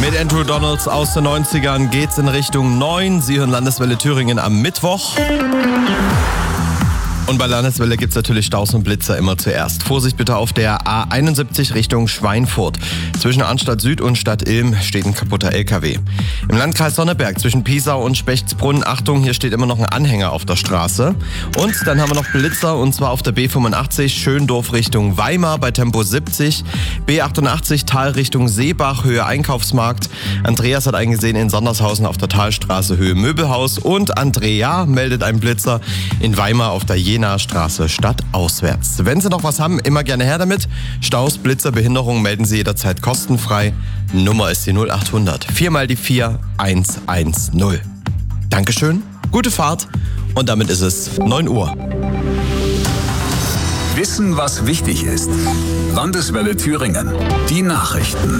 Mit Andrew Donalds aus den 90ern geht's in Richtung 9. Sie hören Landeswelle Thüringen am Mittwoch. Und bei Landeswelle gibt's natürlich Staus und Blitzer immer zuerst. Vorsicht bitte auf der A71 Richtung Schweinfurt. Zwischen Arnstadt Süd und Stadt Ilm steht ein kaputter LKW. Im Landkreis Sonneberg zwischen Piesau und Spechtsbrunn, Achtung, hier steht immer noch ein Anhänger auf der Straße. Und dann haben wir noch Blitzer, und zwar auf der B85 Schöndorf Richtung Weimar bei Tempo 70. B88 Tal Richtung Seebach, Höhe Einkaufsmarkt. Andreas hat eingesehen in Sondershausen auf der Talstraße, Höhe Möbelhaus. Und Andrea meldet einen Blitzer in Weimar auf der Jenaer Straße stadtauswärts. Wenn Sie noch was haben, immer gerne her damit. Staus, Blitzer, Behinderungen melden Sie jederzeit kostenfrei. Nummer ist die 0800 4 mal die 4 110. Dankeschön, gute Fahrt und damit ist es 9 Uhr. Wissen, was wichtig ist. Landeswelle Thüringen. Die Nachrichten.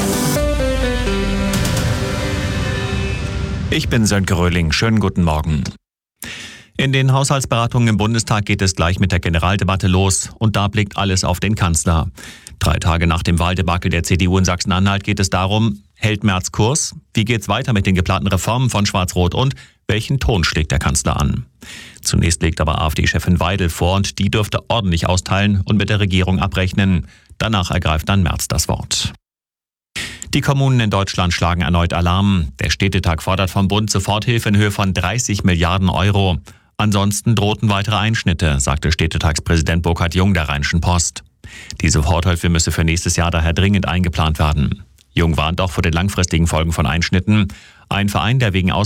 Ich bin Sönke Röhling. Schönen guten Morgen. In den Haushaltsberatungen im Bundestag geht es gleich mit der Generaldebatte los und da blickt alles auf den Kanzler. 3 Tage nach dem Wahldebakel der CDU in Sachsen-Anhalt geht es darum, hält Merz Kurs? Wie geht's weiter mit den geplanten Reformen von Schwarz-Rot und welchen Ton schlägt der Kanzler an? Zunächst legt aber AfD-Chefin Weidel vor und die dürfte ordentlich austeilen und mit der Regierung abrechnen. Danach ergreift dann Merz das Wort. Die Kommunen in Deutschland schlagen erneut Alarm. Der Städtetag fordert vom Bund Soforthilfe in Höhe von 30 Milliarden Euro. Ansonsten drohten weitere Einschnitte, sagte Städtetagspräsident Burkhard Jung der Rheinischen Post. Die Soforthilfe müsse für nächstes Jahr daher dringend eingeplant werden. Jung warnt auch vor den langfristigen Folgen von Einschnitten. Ein Verein, der wegen